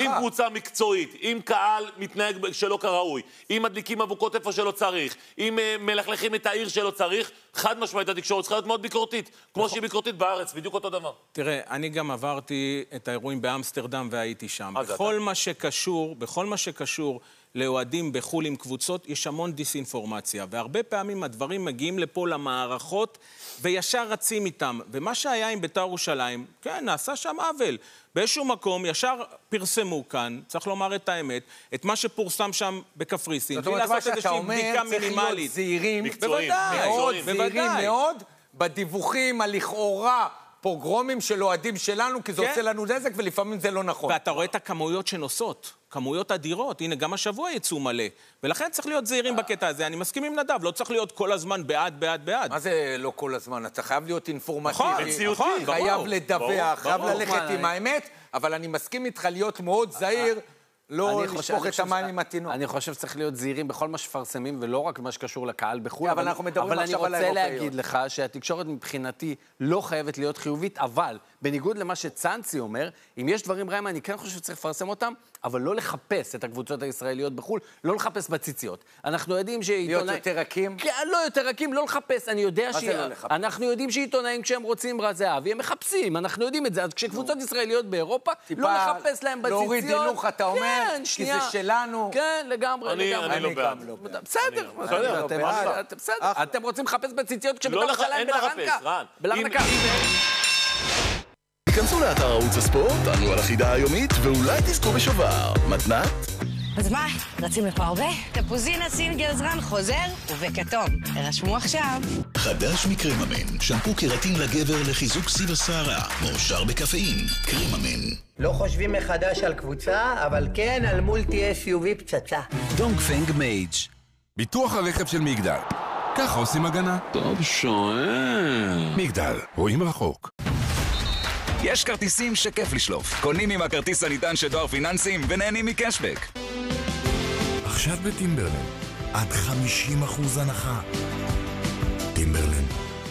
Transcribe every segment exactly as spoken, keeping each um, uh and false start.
אם קבוצה מקצועית, אם קהל מתנהג שלא כראוי, אם מדליקים אבוקות איפה שלא צריך, אם מלכלכים את העיר שלא צריך, חד משמעית התקשורת צריכה להיות מאוד ביקורתית, כמו שהיא ביקורתית בארץ, בדיוק אותו דבר. תראה, אני גם עברתי את האירועים באמסטרדם והייתי שם. בכל מה שקשור, בכל מה שקשור לאוהדים בחול עם קבוצות, יש המון דיסאינפורמציה, והרבה פעמים הדברים מגיעים לפה למערכות וישר רצים איתם. ומה שהיה עם בית"ר ירושלים, כן, נעשה שם עוול. באיזשהו מקום ישר פרסמו כאן, צריך לומר את האמת, את מה שפורסם שם בקפריסין. זאת אומרת, מה שאתה אומר, צריך להיות זהירים, מאוד זהירים מאוד, בדיווחים הלכאורה פוגרומים של אוהדים שלנו, כי זה עושה לנו נזק, ולפעמים זה לא נכון. ואתה רואה את הכמויות שנוסעות, כמויות אדירות. הנה, גם השבוע יצאו מלא. ולכן צריך להיות זהירים בקטע הזה. אני מסכים עם נדב, לא צריך להיות כל הזמן בעד, בעד, בעד. מה זה לא כל הזמן? אתה חייב להיות אינפורמטיבי. נכון, חייב לדווח, חייב ללכת עם האמת, אבל אני מסכים איתך להיות מאוד זהיר, לא לשפוך את המים עם התינוק. אני חושב שצריך להיות זהירים בכל מה שפרסמים, ולא רק מה שקשור לקהל בחו"ל. אבל אנחנו מדברים עכשיו על האירופאיות. אבל אני רוצה להגיד לך שהתקשורת מבחינתי לא חייבת להיות חיובית, אבל בניגוד למה שצאנצי אומר, אם יש דברים רעים, אני כן חושב שצריך לפרסם אותם, אבל לא לחפש את הקבוצות הישראליות בחו"ל, לא לחפש בציציות. אנחנו יודעים שעיתונאים... להיות יותר רכים? כן, לא יותר רכים, לא לחפש. אני יודע ש... אנחנו יודעים שעיתונאים כשהם רוצים רזהב, הם מחפשים, אנחנו יודעים את זה. אז כשקבוצות ישראליות באירופה, לא לחפש להם בציציות. להוריד הילוך, אתה אומר, כי זה שלנו. כן, לגמרי, לגמרי. אני לא בעד. בסדר. בסדר. אתם רוצים לחפש בציציות כשבתוך השליים בלרנקה. בלרנקה. היכנסו לאתר ערוץ הספורט, תענו על החידה היומית, ואולי תזכו בשובר. מתנת? אז מה, רצים לפה הרבה? תפוזינה סינגל זרן חוזר ובכתום. הרשמו עכשיו. חדש מקריממן, שמפו קראטין לגבר לחיזוק סיב השערה, מאושר בקפאין, קריממן. לא חושבים מחדש על קבוצה, אבל כן על מולטי אס יו וי פצצה. דונגפנג מייג' ביטוח הרכב של מגדל. ככה עושים הגנה. טוב שואל. מגדל, רואים רחוק. יש כרטיסים שכיף לשלוף. קונים עם הכרטיס הניתן של דואר פיננסים ונהנים מקשבק. עכשיו בטימברלן, עד חמישים אחוז הנחה. טימברלן.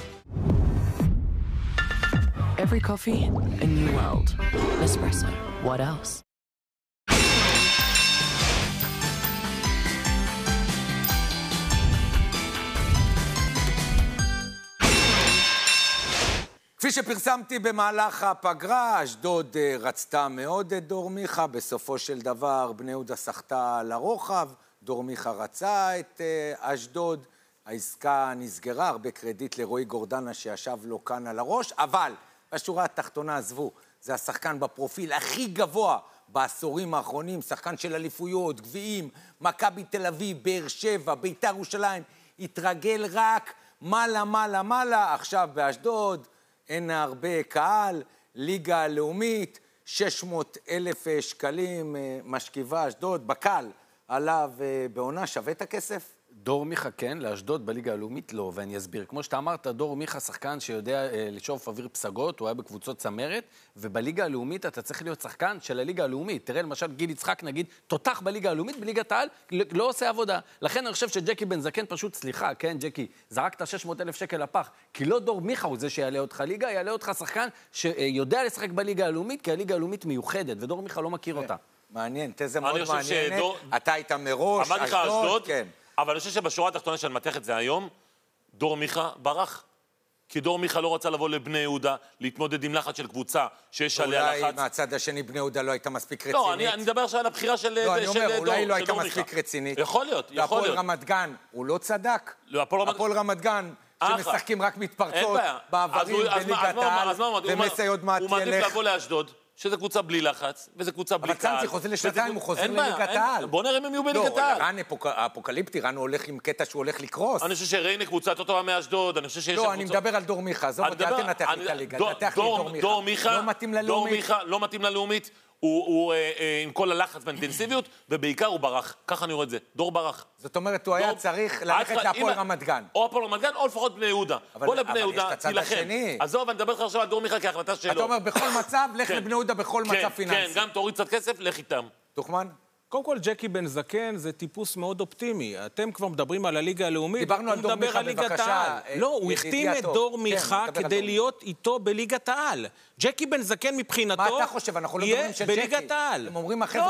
Every coffee, a new world. Espresso. What else? כפי שפרסמתי במהלך הפגרה, אשדוד רצתה מאוד את דור מיכה, בסופו של דבר בני יהודה שחתה לרוחב, דור מיכה רצה את אשדוד, העסקה נסגרה, הרבה קרדיט לרועי גורדנה שישב לו כאן על הראש, אבל בשורה התחתונה עזבו, זה השחקן בפרופיל הכי גבוה בעשורים האחרונים, שחקן של אליפויות, גביעים, מכבי תל אביב, באר שבע, בית"ר ירושלים, התרגל רק מעלה, מעלה, מעלה, עכשיו באשדוד, אין הרבה קהל, ליגה לאומית, שש מאות אלף שקלים משכיבה אשדוד, בקל עליו בעונה, שווה את הכסף? דור מיכה כן, לאשדוד בליגה הלאומית לא, ואני אסביר. כמו שאתה אמרת, דור מיכה שחקן שיודע אה, לשאוף אוויר פסגות, הוא היה בקבוצות צמרת, ובליגה הלאומית אתה צריך להיות שחקן של הליגה הלאומית. תראה למשל גיל יצחק נגיד, תותח בליגה הלאומית, בליגת העל, לא עושה עבודה. לכן אני חושב שג'קי בן זקן פשוט, סליחה, כן ג'קי, זרקת שש מאות אלף שקל לפח, כי לא דור מיכה הוא זה שיעלה אותך ליגה, יעלה אותך שחקן שיודע לשחק בליגה הלאומית, כי הליגה הלאומית מיוחדת, ודור מיכה לא מכיר אותה. מעניין, תזה מאוד מעניינת. אתה היית מראש, אשדוד, כן. אבל אני חושב שבשורה התחתונה שאני מתח את זה היום, דור מיכה ברח. כי דור מיכה לא רצה לבוא לבני יהודה, להתמודד עם לחץ של קבוצה שיש עליה לחץ. אולי מהצד השני בני יהודה לא הייתה מספיק רצינית. לא, אני מדבר עכשיו על הבחירה של דור מיכה. לא, אני אומר, אולי לא הייתה מספיק רצינית. יכול להיות, יכול להיות. והפועל רמת גן, הוא לא צדק? הפועל רמת גן, שמשחקים רק מתפרצות בעברים בליגת העל, ומסי עוד מעט ילך. הוא מעדיף לבוא לאשדוד. שזה קבוצה בלי לחץ, וזה קבוצה בלי קהל. אבל צאנצי חוזר לשנתיים, הוא חוזר לליגת העל. בוא נראה אם הם יהיו בליגת העל. לא, רן אפוקליפטי, רן הולך עם קטע שהוא הולך לקרוס. אני חושב שריינה קבוצה יותר טובה מאשדוד, אני חושב שיש... לא, אני מדבר על דור מיכה, זו עוד אל תנתח לי את הליגה, תנתח לי דור מיכה. לא מתאים ללאומית. דור מיכה לא מתאים ללאומית, הוא עם כל הלחץ והאינטנסיביות, ובעיקר הוא ברח. ככה אני רואה את זה, דור ברח. זאת אומרת, הוא היה צריך ללכת להפועל רמת גן. או הפועל רמת גן, או לפחות בני יהודה. בוא לבני יהודה, תילחם. עזוב, אני מדבר לך עכשיו על דור מיכה כהחלטה שלו. אתה אומר, בכל מצב, לך לבני יהודה בכל מצב פיננסי. כן, גם תוריד קצת כסף, לך איתם. תוכמן? קודם כל, ג'קי בן זקן זה טיפוס מאוד אופטימי. אתם כבר מדברים על הליגה הלאומית. דיברנו על דור מיכה, בבקשה. לא, הוא החתים את דור מיכה כדי להיות איתו בליגת העל. ג'קי בן זקן מבחינתו מה אתה חושב? אנחנו לא מדברים של ג'קי. בליגת העל. הם אומרים,